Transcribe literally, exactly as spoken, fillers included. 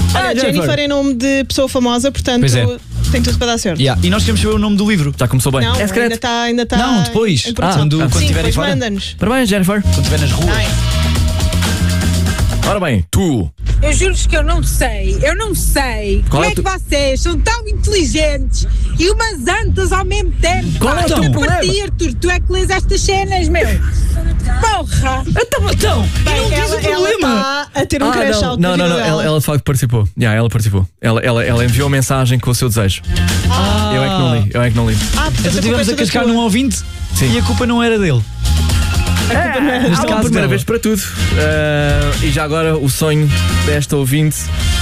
Ah, Jennifer. Jennifer é nome de pessoa famosa, portanto Pois é. tem tudo para dar certo. Yeah. E nós queremos saber o nome do livro. Já começou bem. Não, É ainda secreto. está ainda tá Não, depois. em produção. Ah, quando- quando Sim, estiverem depois fora. manda-nos. Parabéns, Jennifer. Quando estiver nas ruas. Bem. Ora bem, tu. Eu juro-vos que eu não sei, eu não sei. Qual Como é é que tu- vocês são tão inteligentes e umas antas ao mesmo tempo? Qual é o Pá, teu eu problema? parti, Arthur, tu é que lês estas cenas, meu. Porra! Então, então Bem, não diz ela, o problema. ela está a ter um Ah, crush não, alto não, na não, vida não. dela. Ela, ela de facto participou. Yeah, ela participou. Ela, ela, ela enviou a mensagem com o seu desejo. Ah. Eu é que não li. Eu é que não li. Ah, portanto, Então a culpa estivemos é a toda cascar tua. num ouvinte Sim. e a culpa não era dele. É, há uma caso primeira dela. vez para tudo. Ah, e já agora o sonho desta ouvinte